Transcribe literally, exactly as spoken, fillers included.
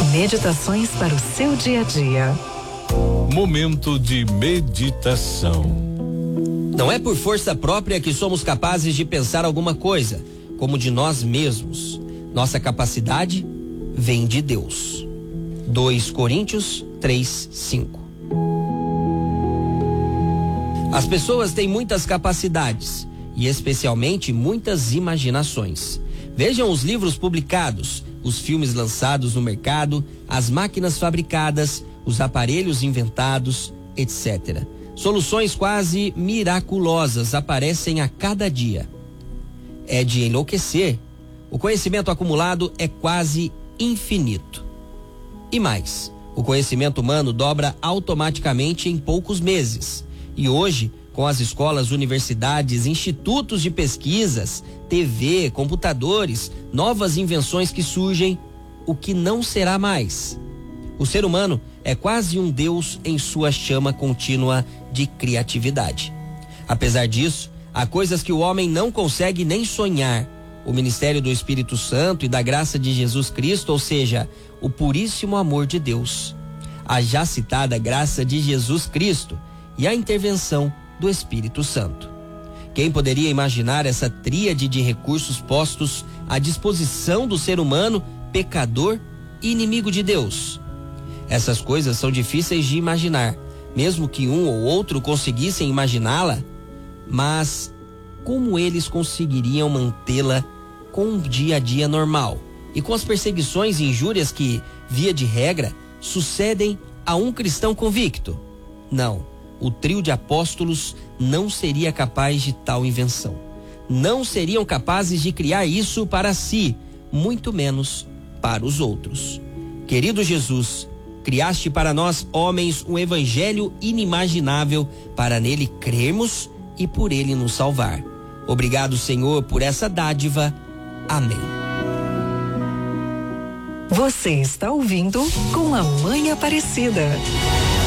Meditações para o seu dia a dia. Momento de meditação. Não é por força própria que somos capazes de pensar alguma coisa, como de nós mesmos. Nossa capacidade vem de Deus. dois Coríntios três, cinco. As pessoas têm muitas capacidades e especialmente muitas imaginações. Vejam os livros publicados, os filmes lançados no mercado, as máquinas fabricadas, os aparelhos inventados, etcétera. Soluções quase miraculosas aparecem a cada dia. É de enlouquecer. O conhecimento acumulado é quase infinito. E mais, o conhecimento humano dobra automaticamente em poucos meses. E hoje, com as escolas, universidades, institutos de pesquisas, T V, computadores, novas invenções que surgem, o que não será mais? O ser humano é quase um Deus em sua chama contínua de criatividade. Apesar disso, há coisas que o homem não consegue nem sonhar. O ministério do Espírito Santo e da graça de Jesus Cristo, ou seja, o puríssimo amor de Deus. A já citada graça de Jesus Cristo e a intervenção do Espírito Santo. Quem poderia imaginar essa tríade de recursos postos à disposição do ser humano, pecador e inimigo de Deus? Essas coisas são difíceis de imaginar, mesmo que um ou outro conseguissem imaginá-la, mas como eles conseguiriam mantê-la com um dia a dia normal e com as perseguições e injúrias que, via de regra, sucedem a um cristão convicto? Não, o trio de apóstolos não seria capaz de tal invenção. Não seriam capazes de criar isso para si, muito menos para os outros. Querido Jesus, criaste para nós, homens, um evangelho inimaginável para nele crermos e por ele nos salvar. Obrigado, Senhor, por essa dádiva. Amém. Você está ouvindo Com a Mãe Aparecida.